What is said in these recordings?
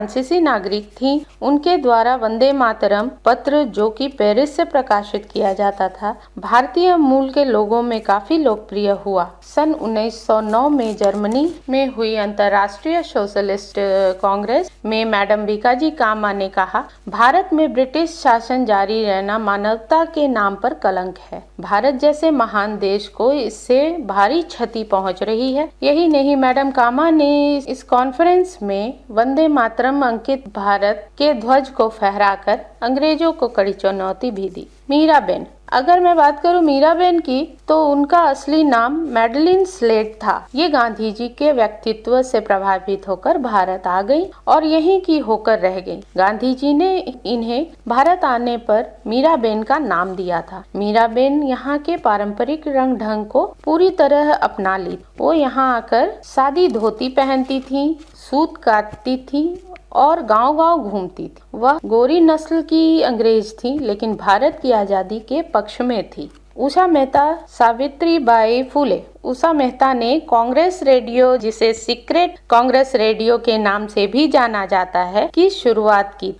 फ्रांसीसी नागरिक थीं। उनके द्वारा वंदे मातरम पत्र, जो कि पेरिस से प्रकाशित किया जाता था, भारतीय मूल के लोगों में काफी लोकप्रिय हुआ। सन 1909 में जर्मनी में हुई अंतर्राष्ट्रीय सोशलिस्ट कांग्रेस में मैडम भीकाजी कामा ने कहा, भारत में ब्रिटिश शासन जारी रहना मानवता के नाम पर कलंक है। भारत जैसे महान देश को इससे भारी क्षति पहुंच रही है। यही नहीं, मैडम कामा ने इस कॉन्फ्रेंस में वंदे मातरम अंकित भारत के ध्वज को फहराकर अंग्रेजों को कड़ी चुनौती भी दी। मीराबेन, अगर मैं बात करूं मीराबेन की, तो उनका असली नाम मैडलिन स्लेट था। ये गांधी जी के व्यक्तित्व से प्रभावित होकर भारत आ गई और यहीं की होकर रह गई। गांधी जी ने इन्हें भारत आने पर मीराबेन का नाम दिया था। मीराबेन यहाँ के पारंपरिक रंग ढंग को पूरी तरह अपना ली। वो यहाँ आकर सादी धोती पहनती थी, सूत काटती थी और गांव-गांव घूमती थी। वह गोरी नस्ल की अंग्रेज थी, लेकिन भारत की आजादी के पक्ष में थी। उषा मेहता, सावित्रीबाई फुले। उषा मेहता ने कांग्रेस रेडियो, जिसे सीक्रेट कांग्रेस रेडियो के नाम से भी जाना जाता है, की शुरुआत की।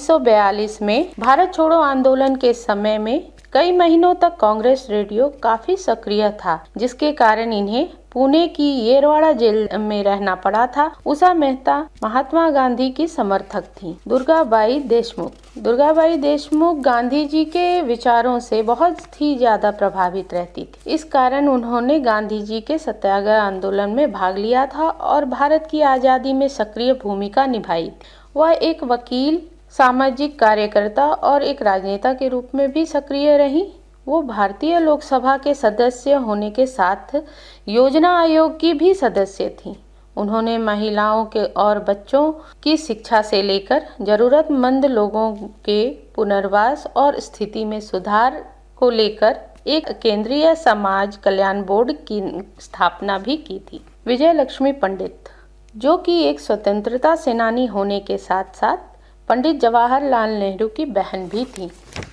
1942 में भारत छोड़ो आंदोलन के समय में कई महीनों तक कांग्रेस रेडियो काफी सक्रिय था, जिसके कारण इन्हें पुणे की येरवाड़ा जेल में रहना पड़ा था। उषा मेहता महात्मा गांधी की समर्थक थी। दुर्गाबाई देशमुख। दुर्गाबाई देशमुख गांधी जी के विचारों से बहुत ही ज्यादा प्रभावित रहती थी। इस कारण उन्होंने गांधी जी के सत्याग्रह आंदोलन में भाग लिया था और भारत की आजादी में सक्रिय भूमिका निभाई। वह एक वकील, सामाजिक कार्यकर्ता और एक राजनेता के रूप में भी सक्रिय रही। वो भारतीय लोकसभा के सदस्य होने के साथ योजना आयोग की भी सदस्य थी। उन्होंने महिलाओं के और बच्चों की शिक्षा से लेकर जरूरतमंद लोगों के पुनर्वास और स्थिति में सुधार को लेकर एक केंद्रीय समाज कल्याण बोर्ड की स्थापना भी की थी। विजय लक्ष्मी पंडित, जो कि एक स्वतंत्रता सेनानी होने के साथ साथ पंडित जवाहरलाल नेहरू की बहन भी थी।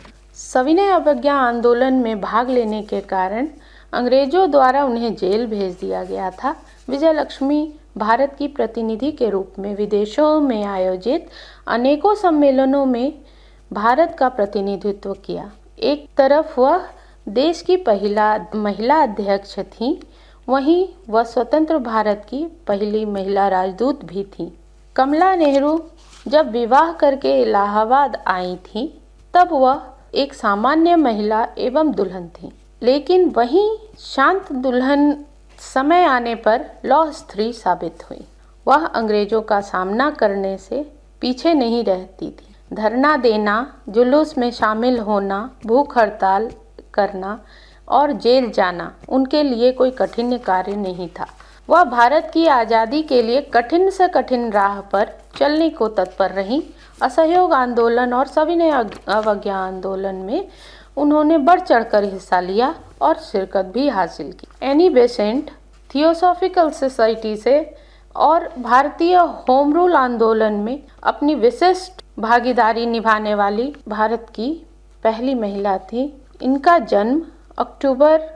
सविनय अवज्ञा आंदोलन में भाग लेने के कारण अंग्रेजों द्वारा उन्हें जेल भेज दिया गया था। विजय लक्ष्मी भारत की प्रतिनिधि के रूप में विदेशों में आयोजित अनेकों सम्मेलनों में भारत का प्रतिनिधित्व किया। एक तरफ वह देश की पहला महिला अध्यक्ष थी, वहीं वह स्वतंत्र भारत की पहली महिला राजदूत भी थी। कमला नेहरू जब विवाह करके इलाहाबाद आई थी, तब वह एक सामान्य महिला एवं दुल्हन थी, लेकिन वहीं शांत दुल्हन समय आने पर लौह स्त्री साबित हुई। वह अंग्रेजों का सामना करने से पीछे नहीं रहती थी। धरना देना, जुलूस में शामिल होना, भूख हड़ताल करना और जेल जाना उनके लिए कोई कठिन कार्य नहीं था। वह भारत की आज़ादी के लिए कठिन से कठिन राह पर चलने को तत्पर रहीं। असहयोग आंदोलन और सविनय अवज्ञा आंदोलन में उन्होंने बढ़ चढ़कर हिस्सा लिया और शिरकत भी हासिल की। एनी बेसेंट थियोसॉफिकल सोसाइटी से और भारतीय होम रूल आंदोलन में अपनी विशिष्ट भागीदारी निभाने वाली भारत की पहली महिला थी। इनका जन्म अक्टूबर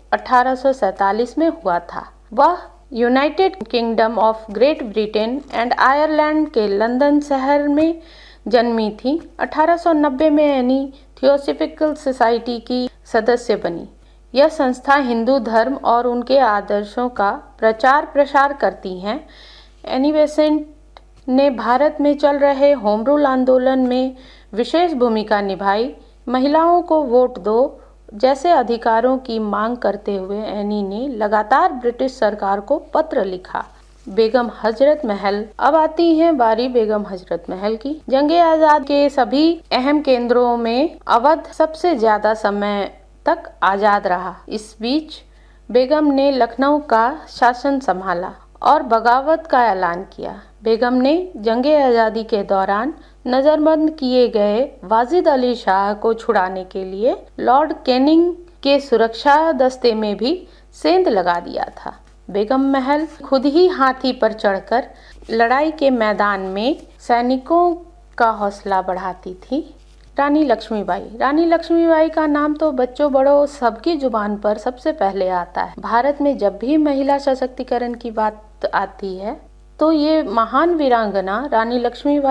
1847 में हुआ था। वह United kingdom of great Britain and Ireland के लंदन शहर में जन्मी थी। 1890 में एनी थियोसॉफिकल सोसाइटी की सदस्य बनी। यह संस्था हिंदू धर्म और उनके आदर्शों का प्रचार प्रसार करती हैं। एनी बेसेंट ने भारत में चल रहे होम रूल आंदोलन में विशेष भूमिका निभाई। महिलाओं को वोट दो जैसे अधिकारों की मांग करते हुए एनी ने लगातार ब्रिटिश सरकार को पत्र लिखा। बेगम हजरत महल। अब आती है बारी बेगम हजरत महल की। जंगे आजाद के सभी अहम केंद्रों में अवध सबसे ज्यादा समय तक आजाद रहा। इस बीच बेगम ने लखनऊ का शासन संभाला और बगावत का ऐलान किया। बेगम ने जंगे आज़ादी के दौरान नजरबंद किए गए वाजिद अली शाह को छुड़ाने के लिए लॉर्ड कैनिंग के सुरक्षा दस्ते में भी सेंध लगा दिया था। बेगम महल खुद ही हाथी पर चढ़कर लड़ाई के मैदान में सैनिकों का हौसला बढ़ाती थी। रानी लक्ष्मीबाई। रानी लक्ष्मीबाई का नाम तो बच्चों बड़ों सबकी जुबान पर सबसे पहले आता है। भारत में जब भी महिला सशक्तिकरण की बात आती है तो ये महान वीरांगना रानी लक्ष्मीबाई